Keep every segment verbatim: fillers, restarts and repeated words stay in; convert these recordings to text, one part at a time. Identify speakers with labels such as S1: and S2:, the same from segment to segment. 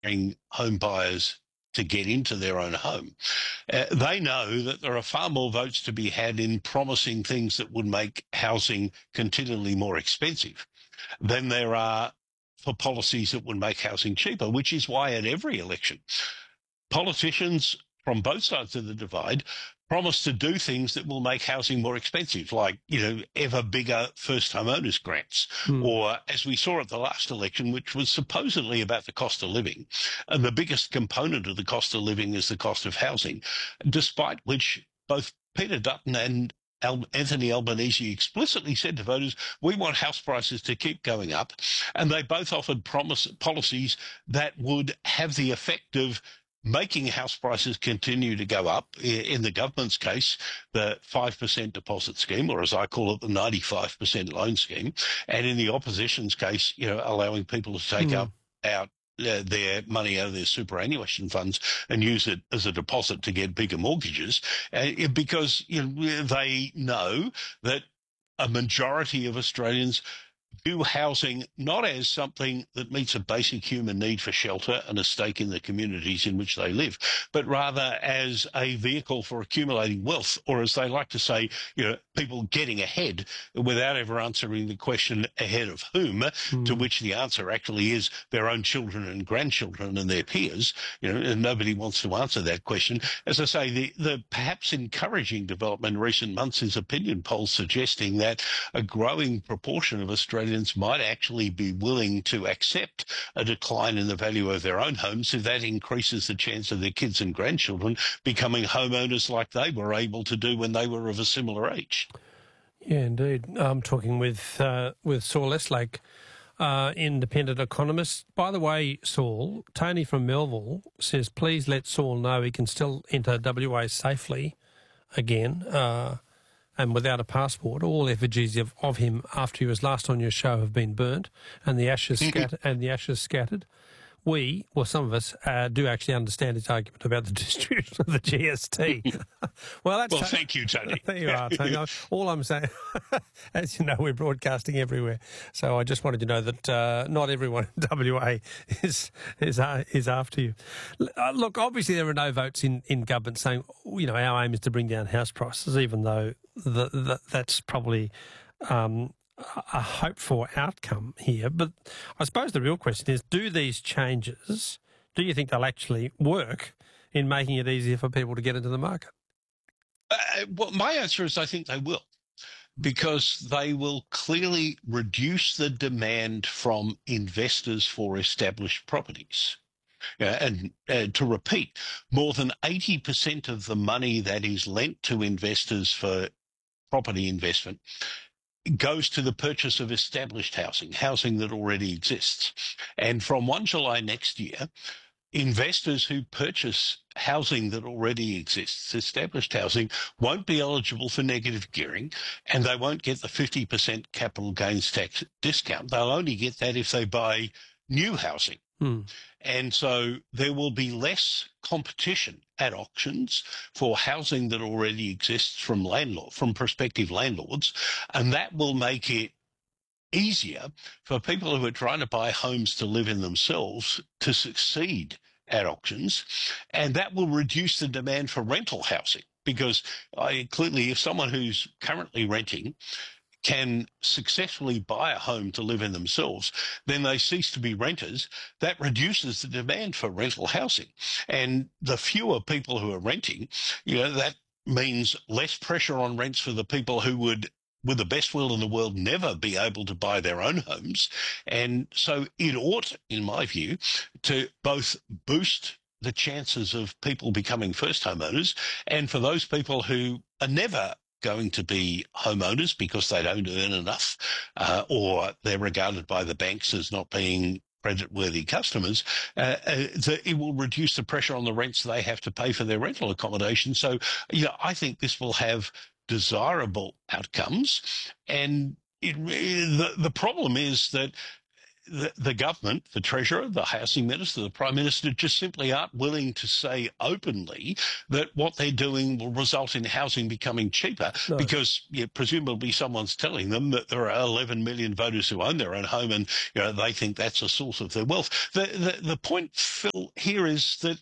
S1: home buyers to get into their own home. Uh, they know that there are far more votes to be had in promising things that would make housing continually more expensive than there are for policies that would make housing cheaper, which is why at every election, politicians from both sides of the divide promise to do things that will make housing more expensive, like, you know, ever bigger first homeowners grants,
S2: Hmm.
S1: or as we saw at the last election, which was supposedly about the cost of living. And the biggest component of the cost of living is the cost of housing, despite which both Peter Dutton and Al- Anthony Albanese explicitly said to voters, we want house prices to keep going up. And they both offered promise policies that would have the effect of making house prices continue to go up. In the government's case, the five percent deposit scheme, or as I call it, the ninety-five percent loan scheme. And in the opposition's case, you know, allowing people to take
S2: Hmm.
S1: up out uh, their money out of their superannuation funds and use it as a deposit to get bigger mortgages, uh, because you know, they know that a majority of Australians view housing not as something that meets a basic human need for shelter and a stake in the communities in which they live, but rather as a vehicle for accumulating wealth, or as they like to say, you know, people getting ahead without ever answering the question ahead of whom,
S2: Hmm.
S1: to which the answer actually is their own children and grandchildren and their peers. You know, and nobody wants to answer that question. As I say, the, the perhaps encouraging development in recent months is opinion polls suggesting that a growing proportion of Australians might actually be willing to accept a decline in the value of their own homes if that increases the chance of their kids and grandchildren becoming homeowners like they were able to do when they were of a similar age.
S2: Yeah, indeed. I'm talking with uh, with Saul Eslake, uh, independent economist. By the way, Saul, Tony from Melville says, please let Saul know he can still enter W A safely again. Uh, and without a passport. All effigies of, of him after he was last on your show have been burnt, and the ashes scattered. And the ashes scattered. We, well, some of us, uh, do actually understand his argument about the distribution of the G S T. well, that's
S1: Well,
S2: t-
S1: thank you, Tony.
S2: There you are, Tony. All I'm saying, as you know, we're broadcasting everywhere, so I just wanted to know that uh, not everyone in W A is is uh, is after you. Uh, look, obviously there are no votes in, in government saying, you know, our aim is to bring down house prices, even though the, the, that's probably um, a hoped for outcome here. But I suppose the real question is, do these changes, do you think they'll actually work in making it easier for people to get into the market?
S1: Uh, well, my answer is I think they will, because they will clearly reduce the demand from investors for established properties. Uh, and uh, to repeat, more than eighty percent of the money that is lent to investors for property investment goes to the purchase of established housing, housing that already exists. And from first of July next year, investors who purchase housing that already exists, established housing, won't be eligible for negative gearing, and they won't get the fifty percent capital gains tax discount. They'll only get that if they buy new housing.
S2: Hmm.
S1: And so there will be less competition at auctions for housing that already exists from landlord, from prospective landlords, and that will make it easier for people who are trying to buy homes to live in themselves to succeed at auctions, and that will reduce the demand for rental housing, because I, clearly if someone who's currently renting can successfully buy a home to live in themselves, then they cease to be renters. That reduces the demand for rental housing. And the fewer people who are renting, you know, that means less pressure on rents for the people who would, with the best will in the world, never be able to buy their own homes. And so it ought, in my view, to both boost the chances of people becoming first homeowners, and for those people who are never going to be homeowners because they don't earn enough, uh, or they're regarded by the banks as not being credit-worthy customers, uh, uh, the, it will reduce the pressure on the rents they have to pay for their rental accommodation. So, you know, I think this will have desirable outcomes. And it, the, the problem is that the, the government, the Treasurer, the Housing Minister, the Prime Minister just simply aren't willing to say openly that what they're doing will result in housing becoming cheaper,
S2: No.
S1: because you know, presumably someone's telling them that there are eleven million voters who own their own home, and you know they think that's a source of their wealth. The, the, the point, Phil, here is that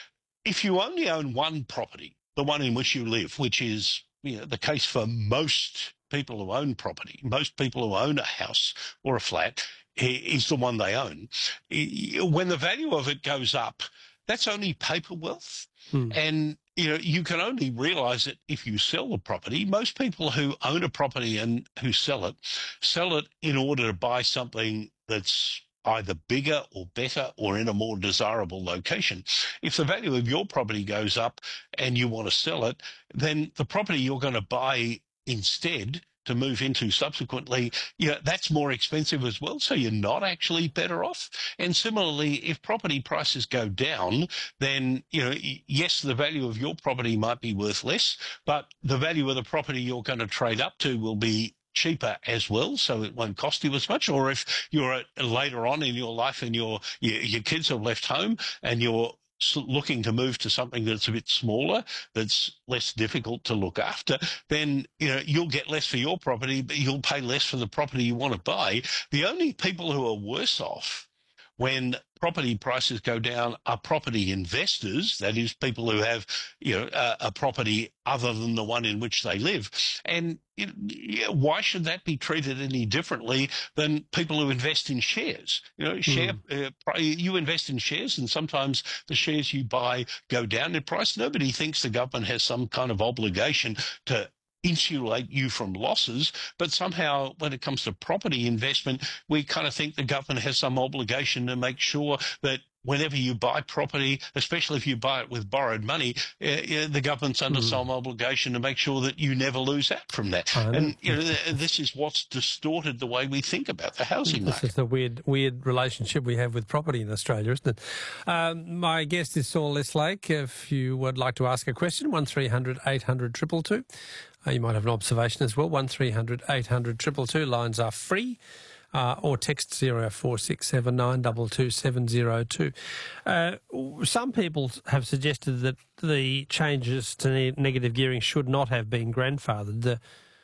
S1: if you only own one property, the one in which you live, which is you know, the case for most people who own property, most people who own a house or a flat, is the one they own. When the value of it goes up, that's only paper wealth. Hmm. And you know, you can only realise it if you sell the property. Most people who own a property and who sell it, sell it in order to buy something that's either bigger or better or in a more desirable location. If the value of your property goes up and you want to sell it, then the property you're going to buy instead to move into subsequently, you know, that's more expensive as well, so you're not actually better off. And similarly, if property prices go down, then, you know, yes, the value of your property might be worth less, but the value of the property you're going to trade up to will be cheaper as well, so it won't cost you as much. Or if you're at, later on in your life and your, your your kids have left home and you're looking to move to something that's a bit smaller, that's less difficult to look after, then you know you'll get less for your property, but you'll pay less for the property you want to buy. The only people who are worse off when property prices go down are property investors, that is, people who have you know a, a property other than the one in which they live. And you know, yeah, why should that be treated any differently than people who invest in shares? You know, share mm. uh, you invest in shares, and sometimes the shares you buy go down in price. Nobody thinks the government has some kind of obligation to insulate you from losses, but somehow when it comes to property investment, we kind of think the government has some obligation to make sure that whenever you buy property, especially if you buy it with borrowed money, uh, the government's under mm. some obligation to make sure that you never lose out from that. And you know, this is what's distorted the way we think about the housing
S2: this
S1: market.
S2: This is the weird, weird relationship we have with property in Australia, isn't it? Um, my guest is Saul Leslake. If you would like to ask a question, one three hundred eight hundred two two two. Uh, you might have an observation as well, one three hundred eight hundred two two two. Lines are free. Uh, or text zero four six seven nine two two seven zero two. Uh, some people have suggested that the changes to ne- negative gearing should not have been grandfathered. The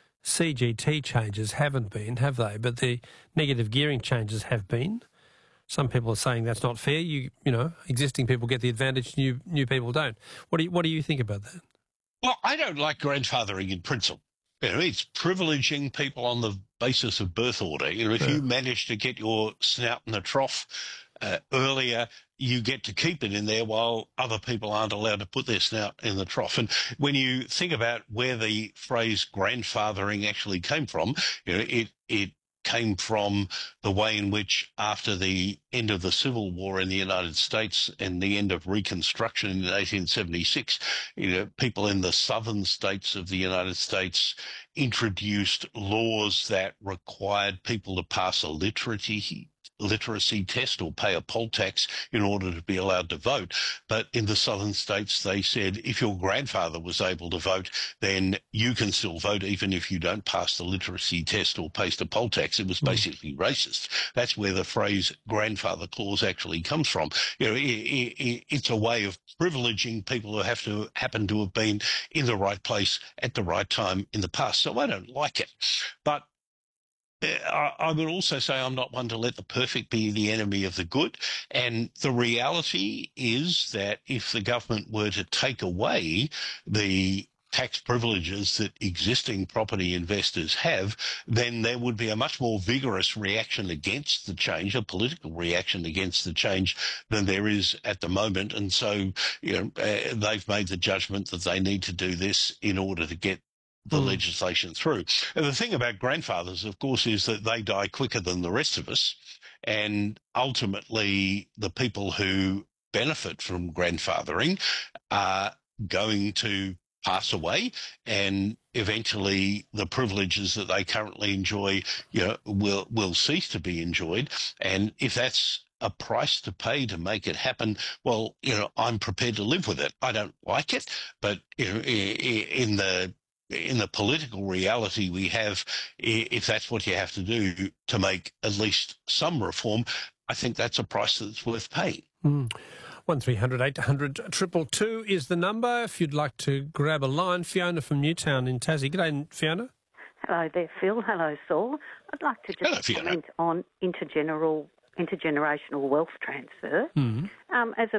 S2: C G T changes haven't been, have they? But the negative gearing changes have been. Some people are saying that's not fair. You, you know, existing people get the advantage, new new people don't. What do you, what do you think about that?
S1: Well, I don't like grandfathering in principle. You know, it's privileging people on the basis of birth order. You know, if yeah. you manage to get your snout in the trough uh, earlier, you get to keep it in there while other people aren't allowed to put their snout in the trough. And when you think about where the phrase grandfathering actually came from, you know, it it came from the way in which, after the end of the Civil War in the United States and the end of Reconstruction in eighteen seventy-six, you know, people in the southern states of the United States introduced laws that required people to pass a literacy literacy test or pay a poll tax in order to be allowed to vote. But in the southern states, they said if your grandfather was able to vote, then you can still vote even if you don't pass the literacy test or pay the poll tax. It was basically mm. racist. That's where the phrase grandfather clause actually comes from. You know, it, it, it's a way of privileging people who have to happen to have been in the right place at the right time in the past. So I don't like it. But I would also say I'm not one to let the perfect be the enemy of the good. And the reality is that if the government were to take away the tax privileges that existing property investors have, then there would be a much more vigorous reaction against the change, a political reaction against the change, than there is at the moment. And so, you know, uh, they've made the judgment that they need to do this in order to get the mm. legislation through. And the thing about grandfathers, of course, is that they die quicker than the rest of us. And ultimately, the people who benefit from grandfathering are going to pass away, and eventually the privileges that they currently enjoy, you know, will will cease to be enjoyed. And if that's a price to pay to make it happen, well, you know, I'm prepared to live with it. I don't like it, but you know, in the in the political reality we have, if that's what you have to do to make at least some reform, I think that's a price that's worth paying.
S2: Mm. one three hundred eight hundred two two two is the number if you'd like to grab a line. Fiona from Newtown in Tassie. G'day, Fiona.
S3: Hello there, Phil. Hello, Saul. I'd like to just
S1: Hello,
S3: comment on intergeneral, intergenerational wealth transfer.
S2: Mm.
S3: Um, as a